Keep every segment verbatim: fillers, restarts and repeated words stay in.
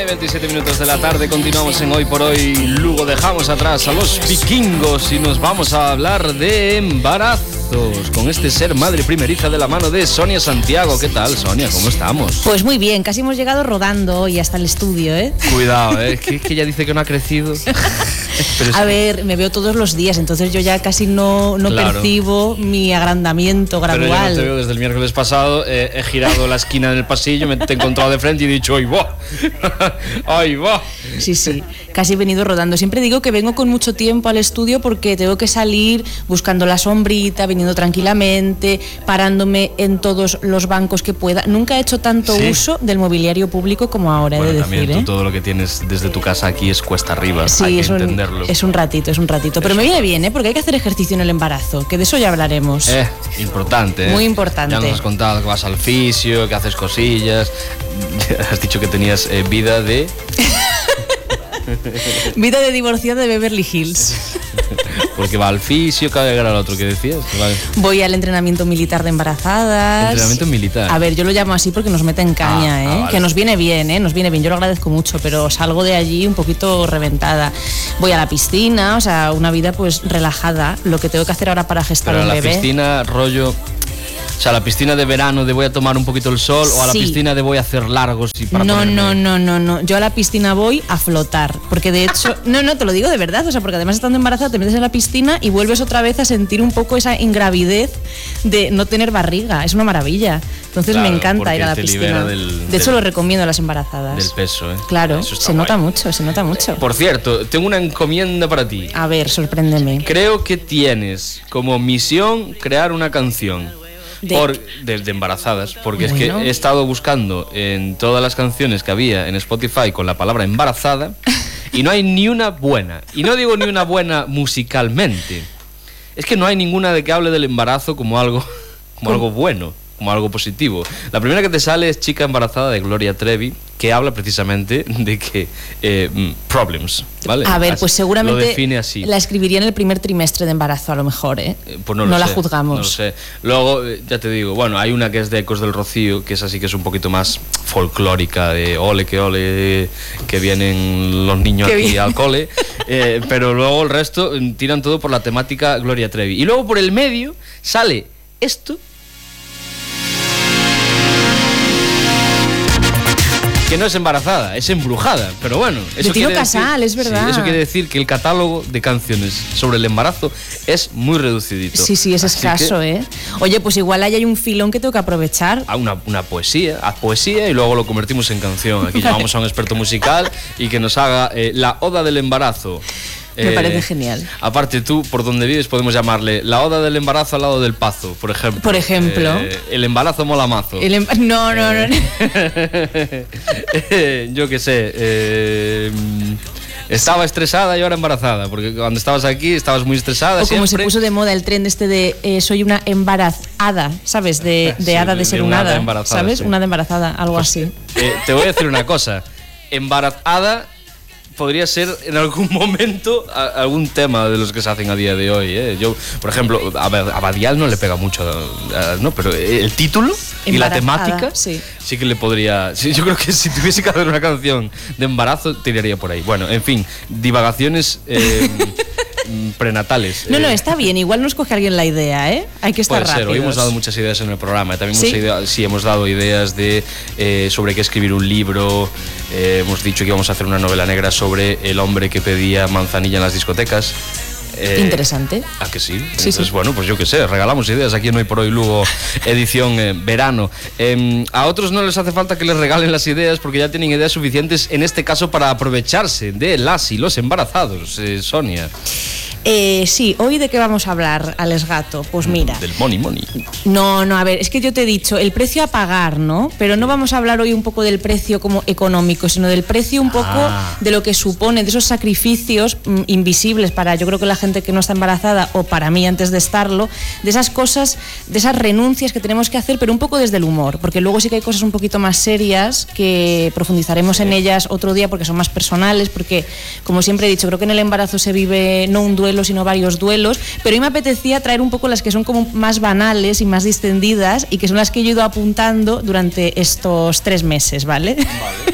veintisiete minutos de la tarde, continuamos en Hoy por Hoy. Luego dejamos atrás a los vikingos y nos vamos a hablar de embarazos con este ser madre primeriza de la mano de Sonia Santiago. ¿Qué tal, Sonia? ¿Cómo estamos? Pues muy bien, casi hemos llegado rodando hoy hasta el estudio, ¿eh? Cuidado, ¿eh? Que, que ella dice que no ha crecido. Pero a sí. ver, me veo todos los días, entonces yo ya casi no, no Claro. percibo mi agrandamiento gradual. Pero yo no te veo desde el miércoles pasado. eh, He girado la esquina en el pasillo, me te he encontrado de frente y he dicho, ¡ay, va! ¡Ay, va! Sí, sí, casi he venido rodando. Siempre digo que vengo con mucho tiempo al estudio porque tengo que salir buscando la sombrita, viniendo tranquilamente, parándome en todos los bancos que pueda. Nunca he hecho tanto ¿Sí? uso del mobiliario público como ahora, Bueno, he de también decir, tú ¿eh? todo lo que tienes desde tu casa aquí es cuesta arriba, Sí, hay que es un, entenderlo. es un ratito, es un ratito. Pero Eso. me viene bien, ¿eh? Porque hay que hacer ejercicio en el embarazo, que de eso ya hablaremos. Eh, importante, ¿eh? Muy importante. Ya nos has contado que vas al fisio, que haces cosillas. Has dicho que tenías eh, vida de... Vida de divorciada de Beverly Hills. Porque va al fisio, cada era el otro que decías. Vale. Voy al entrenamiento militar de embarazadas. Entrenamiento militar. A ver, yo lo llamo así porque nos meten caña, Ah, ¿eh? ah, vale. Que nos viene bien, ¿eh? Nos viene bien. Yo lo agradezco mucho, pero salgo de allí un poquito reventada. Voy a la piscina, o sea, una vida pues relajada. Lo que tengo que hacer ahora para gestar Pero a un la bebé. piscina, rollo... O sea, a la piscina de verano de voy a tomar un poquito el sol, o a la Sí. piscina de voy a hacer largos y para No, ponerme- no, no, no, no. Yo a la piscina voy a flotar. Porque de hecho, no, no, te lo digo de verdad. O sea, porque además estando embarazada te metes en la piscina y vuelves otra vez a sentir un poco esa ingravidez de no tener barriga. Es una maravilla. Entonces Claro, me encanta porque ir a la te piscina. libera del- de hecho, del- lo recomiendo a las embarazadas. Del peso, ¿eh? Claro, Eso está se nota guay. mucho, se nota mucho. Por cierto, tengo una encomienda para ti. A ver, sorpréndeme. Creo que tienes como misión crear una canción De- por, de, de embarazadas, porque Bueno. es que he estado buscando en todas las canciones que había en Spotify con la palabra embarazada y no hay ni una buena. Y no digo ni una buena musicalmente. Es que no hay ninguna de que hable del embarazo como algo, como algo bueno, como algo positivo. La primera que te sale es Chica embarazada de Gloria Trevi, que habla precisamente de que eh, mm, problems, ¿vale? A ver, Así- pues seguramente lo define así. la escribiría en el primer trimestre de embarazo, a lo mejor, ¿eh? Eh, Pues no, lo la sé, juzgamos. No lo sé. Luego, eh, ya te digo, bueno, hay una que es de Ecos del Rocío, que es así que es un poquito más folclórica, de ole que ole, que vienen los niños Qué aquí bien. al cole. eh, pero luego el resto eh, tiran todo por la temática Gloria Trevi. Y luego por el medio sale esto, que no es embarazada, es embrujada, pero bueno. Eso Tino quiere Casal, decir- es verdad. Sí, eso quiere decir que el catálogo de canciones sobre el embarazo es muy reducidito. Sí, sí, es Así escaso, que, ¿eh? Oye, pues igual ahí hay un filón que tengo que aprovechar. a una, una poesía, haz poesía y luego lo convertimos en canción. Aquí llamamos a un experto musical y que nos haga eh, la oda del embarazo. Me parece genial. Aparte, tú, por donde vives, podemos llamarle la oda del embarazo al lado del pazo, por ejemplo. Por ejemplo. Eh, el embarazo mola mazo. El em- no, no, no. Eh, Yo qué sé. eh, estaba estresada y ahora embarazada, porque cuando estabas aquí estabas muy estresada. O como se siempre. puso de moda el tren este de eh, soy una embarazada, ¿sabes? De, de Sí, hada de- de ser de un una hada hada, embarazada, ¿sabes? sí. Una de embarazada, algo Pues, así. eh, te voy a decir una cosa. Embarazada podría ser en algún momento a- algún tema de los que se hacen a día de hoy. ¿eh? Yo, por ejemplo, a, ver, a Badial no le pega mucho, a- a- ¿no? Pero el título y la Embarazada, temática sí. sí que le podría. Sí, yo creo que si tuviese que hacer una canción de embarazo, tiraría por ahí. Bueno, en fin, divagaciones eh, prenatales. No, no, eh, está bien. Igual nos coge alguien la idea, ¿eh? Hay que estar Puede ser, rápidos. hoy hemos dado muchas ideas en el programa. También ¿Sí? hemos, idea- sí, hemos dado ideas de eh, sobre qué escribir un libro. Eh, hemos dicho que íbamos a hacer una novela negra sobre el hombre que pedía manzanilla en las discotecas. Eh, Interesante. ¿A que sí? Sí, Entonces, sí. bueno, pues yo qué sé, regalamos ideas aquí en Hoy por Hoy Lugo, edición eh, verano. Eh, a otros no les hace falta que les regalen las ideas porque ya tienen ideas suficientes, en este caso, para aprovecharse de las y los embarazados. Eh, Sonia. Eh, sí, hoy de qué vamos a hablar, Alex Gato. Pues mira. Del money money. No, no, a ver, es que yo te he dicho el precio a pagar, ¿no? Pero no vamos a hablar hoy un poco del precio como económico, sino del precio un poco Ah. de lo que supone, de esos sacrificios mm, invisibles para, yo creo que la gente que no está embarazada o para mí antes de estarlo, de esas cosas, de esas renuncias que tenemos que hacer, pero un poco desde el humor, porque luego sí que hay cosas un poquito más serias que profundizaremos en ellas otro día porque son más personales, porque como siempre he dicho, creo que en el embarazo se vive no un duelo, sino varios duelos, pero a mí me apetecía traer un poco las que son como más banales y más distendidas y que son las que yo he ido apuntando durante estos tres meses, ¿vale? Vale.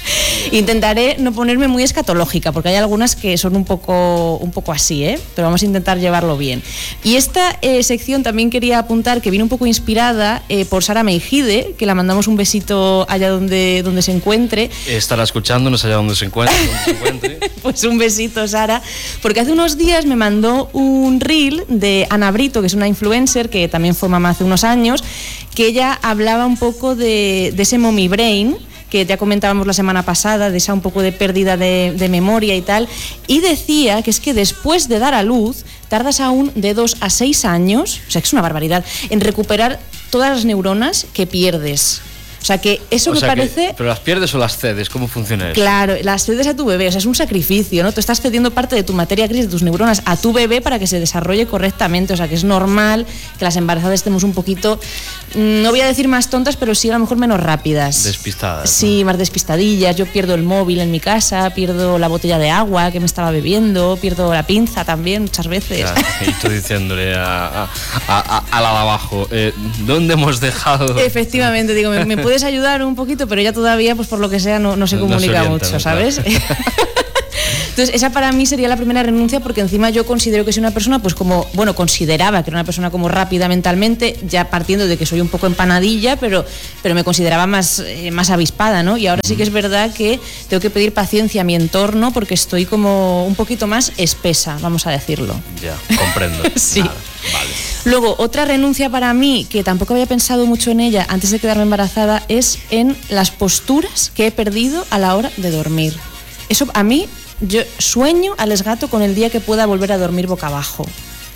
Intentaré no ponerme muy escatológica, porque hay algunas que son un poco, un poco así, ¿eh? Pero vamos a intentar llevarlo bien. Y esta eh, sección también quería apuntar que viene un poco inspirada eh, por Sara Meijide, que la mandamos un besito allá donde, donde se encuentre. Estará escuchándonos allá donde se encuentre. Donde se encuentre. Pues un besito, Sara, porque hace unos días me mandó un reel de Ana Brito, que es una influencer que también fue mamá hace unos años, que ella hablaba un poco de, de ese mommy brain, que ya comentábamos la semana pasada, de esa un poco de pérdida de, de memoria y tal, y decía que es que después de dar a luz tardas aún de dos a seis años, o sea que es una barbaridad, en recuperar todas las neuronas que pierdes. O sea que eso o me sea parece... Que, ¿Pero las pierdes o las cedes? ¿Cómo funciona eso? Claro, las cedes a tu bebé, o sea, es un sacrificio, ¿no? Tú estás cediendo parte de tu materia gris, de tus neuronas, a tu bebé para que se desarrolle correctamente, o sea que es normal que las embarazadas estemos un poquito, no voy a decir más tontas, pero sí a lo mejor menos rápidas. Despistadas. Sí, ¿no? Más despistadillas. Yo pierdo el móvil en mi casa, pierdo la botella de agua que me estaba bebiendo, pierdo la pinza también muchas veces. Claro, y tú diciéndole a, a, a, a la de abajo, eh, ¿dónde hemos dejado? Efectivamente, digo, ¿me, me puedes ayudar un poquito? Pero ella todavía, pues por lo que sea, no, no se comunica no se orienta, mucho, ¿sabes? Claro. Entonces, esa para mí sería la primera renuncia, porque encima yo considero que soy una persona, pues como, bueno, consideraba que era una persona como rápida mentalmente, ya partiendo de que soy un poco empanadilla, pero, pero me consideraba más, eh, más avispada, ¿no? Y ahora sí que es verdad que tengo que pedir paciencia a mi entorno porque estoy como un poquito más espesa, vamos a decirlo. Ya, comprendo. Sí. Nada, vale. Luego, otra renuncia para mí, que tampoco había pensado mucho en ella antes de quedarme embarazada, es en las posturas que he perdido a la hora de dormir. Eso a mí... Yo sueño al esgato con el día que pueda volver a dormir boca abajo.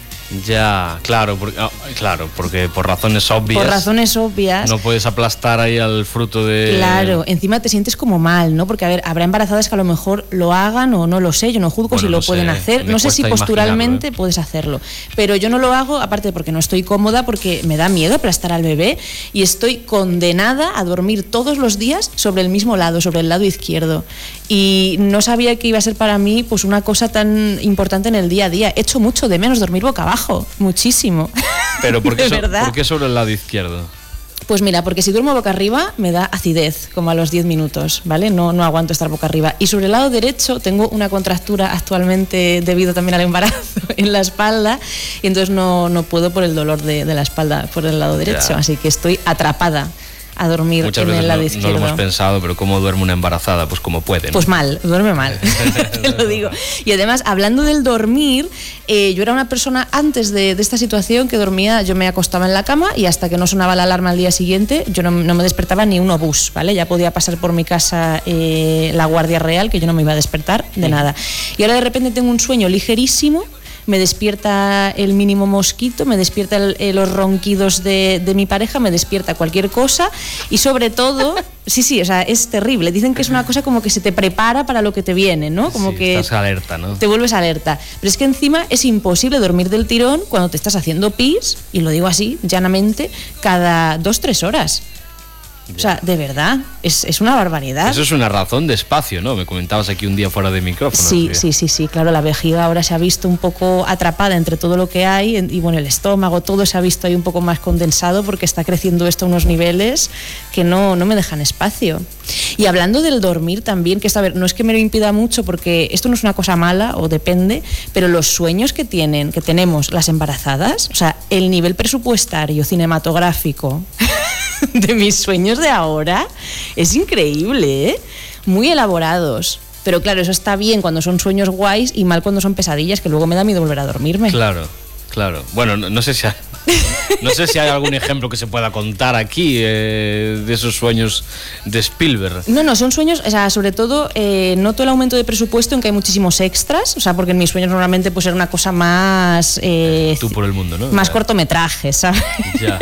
Ya, claro, porque, oh, claro, porque por razones obvias. Por razones obvias. No puedes aplastar ahí al fruto de. Claro, encima te sientes como mal, ¿no? Porque, a ver, habrá embarazadas que a lo mejor lo hagan o no lo sé, yo no juzgo bueno, si lo no pueden sé, hacer. No sé si posturalmente ¿eh? puedes hacerlo. Pero yo no lo hago, aparte porque no estoy cómoda, porque me da miedo aplastar al bebé y estoy condenada a dormir todos los días sobre el mismo lado, sobre el lado izquierdo. Y no sabía que iba a ser para mí pues una cosa tan importante en el día a día. Echo mucho de menos dormir boca abajo. Muchísimo. Pero ¿por qué, so, ¿por qué sobre el lado izquierdo? Pues mira, porque si duermo boca arriba me da acidez, como a los diez minutos, ¿vale? No, no aguanto estar boca arriba. Y sobre el lado derecho tengo una contractura actualmente debido también al embarazo en la espalda y entonces no, no puedo por el dolor de, de la espalda por el lado derecho, ya. Así que estoy atrapada a dormir Muchas en el lado no, izquierdo. No lo hemos pensado, pero ¿cómo duerme una embarazada? Pues como puede, ¿no? Pues mal, duerme mal, te lo digo. Y además, hablando del dormir, eh, yo era una persona antes de, de esta situación que dormía, yo me acostaba en la cama y hasta que no sonaba la alarma al día siguiente, yo no, no me despertaba ni un obús, ¿vale? Ya podía pasar por mi casa eh, la Guardia Real, que yo no me iba a despertar de nada. Y ahora de repente tengo un sueño ligerísimo, me despierta el mínimo mosquito, me despierta el, el, los ronquidos de, de mi pareja, me despierta cualquier cosa y sobre todo, sí, sí, o sea, es terrible. Dicen que es una cosa como que se te prepara para lo que te viene, ¿no? Como sí, que estás alerta, ¿no? Te vuelves alerta. Pero es que encima es imposible dormir del tirón cuando te estás haciendo pis, y lo digo así, llanamente, cada dos, tres horas. O sea, de verdad, es, es una barbaridad. Eso es una razón de espacio, ¿no? Me comentabas aquí un día fuera de micrófono. Sí, ¿sí? sí, sí, sí, claro, la vejiga ahora se ha visto un poco atrapada entre todo lo que hay y bueno, el estómago, todo se ha visto ahí un poco más condensado porque está creciendo esto a unos niveles que no, no me dejan espacio. Y hablando del dormir también, que esta, a ver, no es que me lo impida mucho porque esto no es una cosa mala o depende, pero los sueños que tienen, que tenemos las embarazadas, o sea, el nivel presupuestario cinematográfico de mis sueños de ahora es increíble, ¿eh? Muy elaborados. Pero claro, eso está bien cuando son sueños guays y mal cuando son pesadillas, que luego me da miedo volver a dormirme. Claro, claro. Bueno, no, no sé si hay, no sé si hay algún ejemplo que se pueda contar aquí eh, de esos sueños de Spielberg. No, no, son sueños, o sea, sobre todo eh, noto el aumento de presupuesto en que hay muchísimos extras, o sea, porque en mis sueños normalmente pues era una cosa más... Eh, Tú por el mundo, ¿no? Más cortometrajes, ¿sabes? Ya.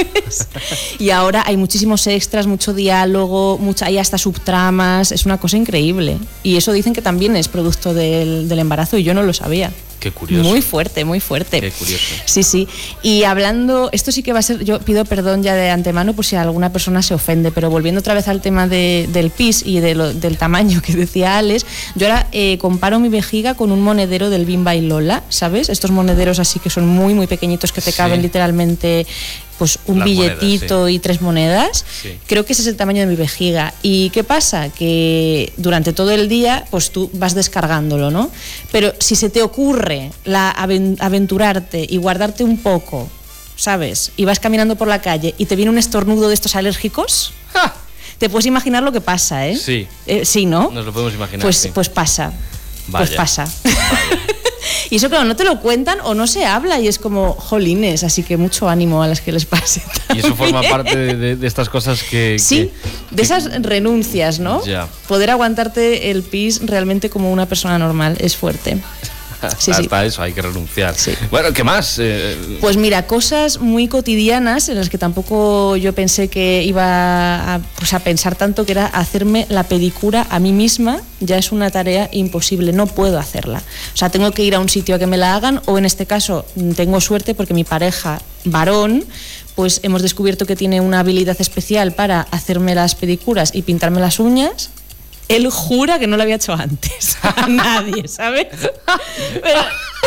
Y ahora hay muchísimos extras, mucho diálogo, mucha, hay hasta subtramas, es una cosa increíble. Y eso dicen que también es producto del, del embarazo y yo no lo sabía. Qué curioso. Muy fuerte, muy fuerte. Qué curioso. Sí, sí. Y hablando, esto sí que va a ser, yo pido perdón ya de antemano por si alguna persona se ofende, pero volviendo otra vez al tema de, del pis y de lo, del tamaño que decía Alex, yo ahora eh, comparo mi vejiga con un monedero del Bimba y Lola, ¿sabes? Estos monederos así que son muy, muy pequeñitos que te caben sí. literalmente pues un Las billetito monedas, sí. y tres monedas, Sí. creo que ese es el tamaño de mi vejiga. ¿Y qué pasa? Que durante todo el día, pues tú vas descargándolo, ¿no? Pero si se te ocurre la aven- aventurarte y guardarte un poco, ¿sabes? Y vas caminando por la calle y te viene un estornudo de estos alérgicos, ¡Ja! te puedes imaginar lo que pasa, ¿eh? Sí. Eh, sí, ¿no? Nos lo podemos imaginar. Pues, sí. pues pasa. Vaya. Pues pasa. Vaya. Y eso, claro, no te lo cuentan o no se habla y es como jolines, así que mucho ánimo a las que les pase. Y eso forma también. parte de, de- de estas cosas que... Sí, que- de esas renuncias, ¿no? Ya. Poder aguantarte el pis realmente como una persona normal es fuerte. Sí, sí. Hasta eso hay que renunciar. Sí. Bueno, ¿qué más? Eh, Pues mira, cosas muy cotidianas en las que tampoco yo pensé que iba a, pues a pensar tanto, que era hacerme la pedicura a mí misma. Ya es una tarea imposible, no puedo hacerla. O sea, tengo que ir a un sitio a que me la hagan, o en este caso tengo suerte porque mi pareja varón, pues hemos descubierto que tiene una habilidad especial para hacerme las pedicuras y pintarme las uñas. Él jura que no lo había hecho antes a nadie, ¿sabes? Pero,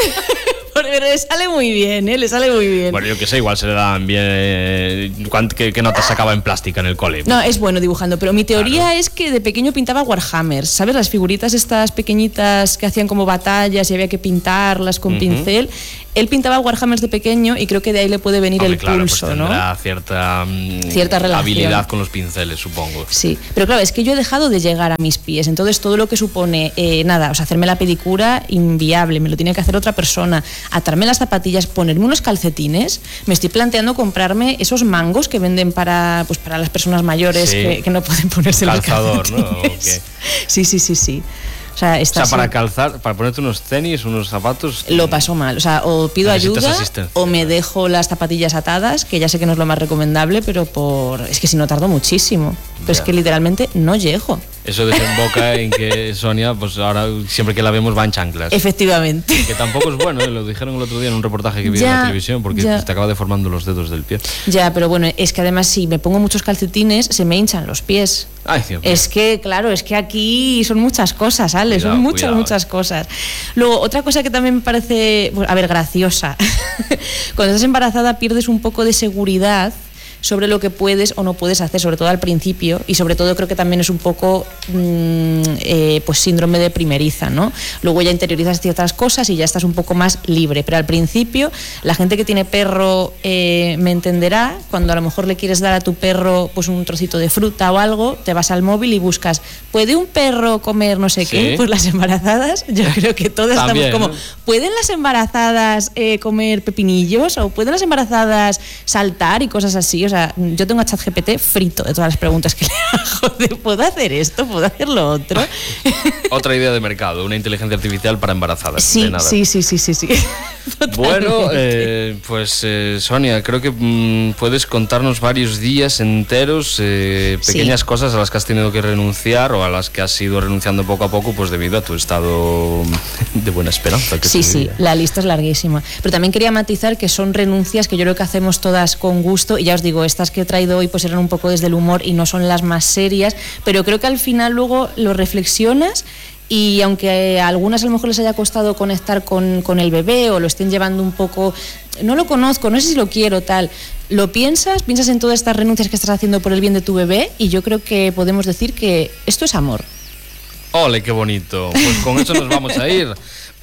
pero le sale muy bien, ¿eh? Le sale muy bien. bueno, yo qué sé, igual se le dan bien... Eh, ¿cuánt- ¿Qué, qué notas sacaba en plástica en el cole? No, es bueno dibujando, pero mi teoría Claro. es que de pequeño pintaba Warhammers, ¿sabes? Las figuritas estas pequeñitas que hacían como batallas y había que pintarlas con Ujú. pincel. Él pintaba Warhammers de pequeño y creo que de ahí le puede venir Hombre, el claro, pulso, pues ¿no? tendrá cierta, mm, Cierta relación. habilidad con los pinceles, supongo. Sí, pero claro, es que yo he dejado de llegar a mis pies, entonces todo lo que supone, eh, nada, o sea, hacerme la pedicura, inviable, me lo tiene que hacer otra persona, atarme las zapatillas, ponerme unos calcetines, me estoy planteando comprarme esos mangos que venden para, pues, para las personas mayores Sí. que, que no pueden ponerse los Calzador, ¿no? calcetines. ¿O qué? Sí, sí, sí, sí. O sea, O está sea, para así. calzar, para ponerte unos tenis, unos zapatos... Lo paso mal, o sea, o pido Necesitas ayuda asistencia. o me dejo las zapatillas atadas, que ya sé que no es lo más recomendable, pero por es que si no tardo muchísimo. Pero es Ya. que literalmente no llego. Eso desemboca en que Sonia, pues ahora siempre que la vemos va en chanclas. Efectivamente. Que tampoco es bueno, ¿eh? Lo dijeron el otro día en un reportaje que vi en Ya, la televisión, porque ya. te acaba deformando los dedos del pie. Ya, pero bueno, es que además si me pongo muchos calcetines se me hinchan los pies. Ay, Dios mío. Es que, claro, es que aquí son muchas cosas, Ale, Cuidado, son muchas, cuidado. muchas cosas. Luego, otra cosa que también me parece, bueno, a ver, graciosa. Cuando estás embarazada pierdes un poco de seguridad sobre lo que puedes o no puedes hacer, sobre todo al principio, y sobre todo creo que también es un poco mmm, eh, pues síndrome de primeriza, ¿no? Luego ya interiorizas ciertas cosas y ya estás un poco más libre, pero al principio la gente que tiene perro eh, me entenderá, cuando a lo mejor le quieres dar a tu perro pues un trocito de fruta o algo, te vas al móvil y buscas, ¿puede un perro comer no sé Sí. qué? Pues las embarazadas, yo creo que todas También, estamos como, ¿no? ¿pueden las embarazadas eh, comer pepinillos? ¿O pueden las embarazadas saltar y cosas así? O sea, yo tengo a ChatGPT frito de todas las preguntas que le hago. De, ¿puedo hacer esto? ¿Puedo hacer lo otro? Otra idea de mercado, una inteligencia artificial para embarazadas. Sí, de nada. sí, sí, sí, sí, sí. Bueno, Totalmente. eh, pues eh, Sonia, creo que mm, puedes contarnos varios días enteros, eh, pequeñas Sí. cosas a las que has tenido que renunciar o a las que has ido renunciando poco a poco, pues debido a tu estado de buena esperanza. Que Sí, se sí, diría. la lista es larguísima. Pero también quería matizar que son renuncias que yo creo que hacemos todas con gusto. Y ya os digo, estas que he traído hoy pues eran un poco desde el humor y no son las más serias. Pero creo que al final luego lo reflexionas. Y aunque a algunas a lo mejor les haya costado conectar con, con el bebé o lo estén llevando un poco, no lo conozco, no sé si lo quiero, tal, lo piensas, piensas en todas estas renuncias que estás haciendo por el bien de tu bebé y yo creo que podemos decir que esto es amor. ¡Ole, qué bonito! Pues con eso nos vamos a ir,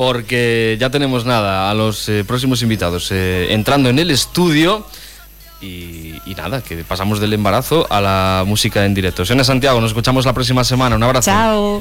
porque ya tenemos nada a los eh, próximos invitados eh, entrando en el estudio. Y, y nada, que pasamos del embarazo a la música en directo. Sonia Santiago, nos escuchamos la próxima semana. Un abrazo. Chao.